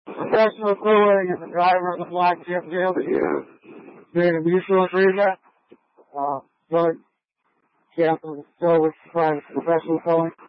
Professional towing is the driver of the flagship deal made a mutual agreement. Joint cancel still with private professional towing.